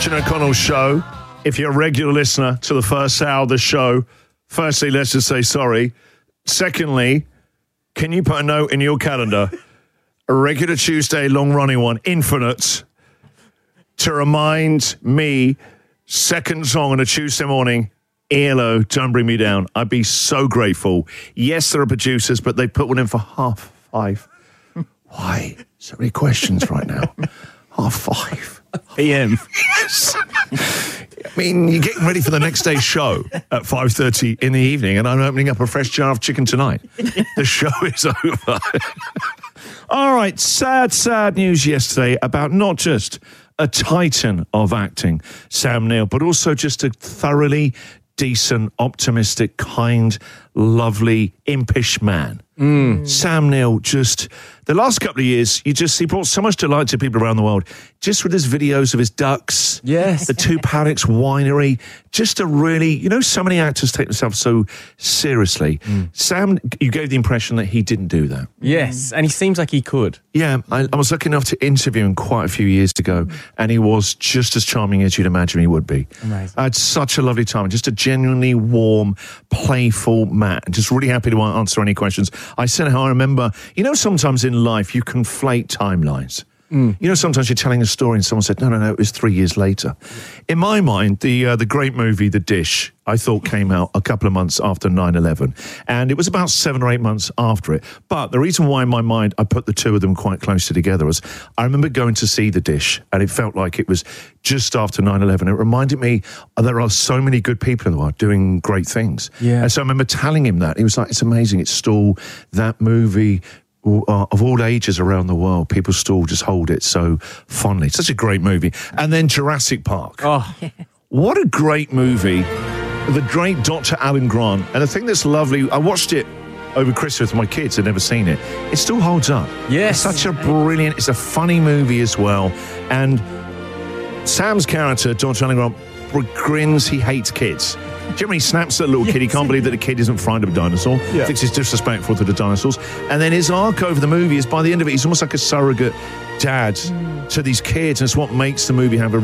Jason O'Connell Show. If you're a regular listener to the first hour of the show, firstly, let's just say sorry. Secondly, can you put a note in your calendar, a regular Tuesday long-running one, Infinite, to remind me, second song on a Tuesday morning, ELO, Don't Bring Me Down. I'd be so grateful. Yes, there are producers, but they put one in for 5:30. Why? So many questions right now. 5:30 PM. Yes. I mean, you're getting ready for the next day's show at 5:30 in the evening, and I'm opening up a fresh jar of chicken tonight. The show is over. All right, sad news yesterday about not just a titan of acting, Sam Neill, but also just a thoroughly decent, optimistic, kind, lovely, impish man. Sam Neill, just the last couple of years, he brought so much delight to people around the world. Just with his videos of his ducks, Yes. the Two Paddocks winery, just a really, so many actors take themselves so seriously. Sam, you gave the impression that he didn't do that. Yes, and he seems like he could. Yeah, I was lucky enough to interview him quite a few years ago, and he was just as charming as you'd imagine he would be. Amazing. I had such a lovely time, just a genuinely warm, playful man, just really happy to answer any questions. I said how I remember, sometimes in life you conflate timelines. Sometimes you're telling a story and someone said, no, it was 3 years later. In my mind, the great movie, The Dish, I thought came out a couple of months after 9/11. And it was about 7 or 8 months after it. But the reason why in my mind I put the two of them quite closely together was I remember going to see The Dish and it felt like it was just after 9/11. It reminded me there are so many good people in the world doing great things. Yeah. And so I remember telling him that. He was like, it's amazing. It's still that movie of all ages around the world, people still just hold it so fondly. It's such a great movie. And then Jurassic Park. Oh, What a great movie. The great Dr. Alan Grant. And the thing that's lovely, I watched it over Christmas with my kids. I'd never seen it. It still holds up. Yes. It's such a brilliant, it's a funny movie as well. And Sam's character, Dr. Alan Grant, grins, he hates kids. Generally snaps at a little kid. He can't believe that the kid isn't frightened of a dinosaur. Yeah. Thinks he's disrespectful to the dinosaurs. And then his arc over the movie is by the end of it, he's almost like a surrogate dad to these kids. And it's what makes the movie have a